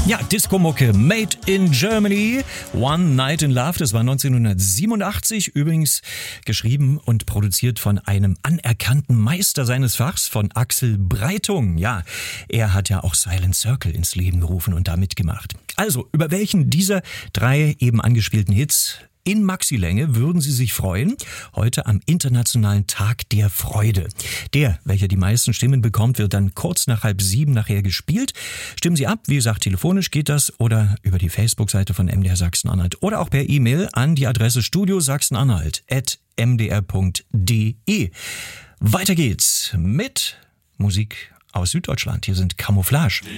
Ja, Disco-Mucke Made in Germany, One Night in Love, das war 1987, übrigens geschrieben und produziert von einem anerkannten Meister seines Fachs, von Axel Breitung. Ja, er hat ja auch Silent Circle ins Leben gerufen und da mitgemacht. Also, über welchen dieser drei eben angespielten Hits in Maxilänge würden Sie sich freuen? Heute am Internationalen Tag der Freude. Der, welcher die meisten Stimmen bekommt, wird dann kurz nach 6:30 nachher gespielt. Stimmen Sie ab, wie gesagt, telefonisch geht das oder über die Facebook-Seite von MDR Sachsen-Anhalt oder auch per E-Mail an die Adresse studiosachsenanhalt@mdr.de. Weiter geht's mit Musik aus Süddeutschland. Hier sind Camouflage.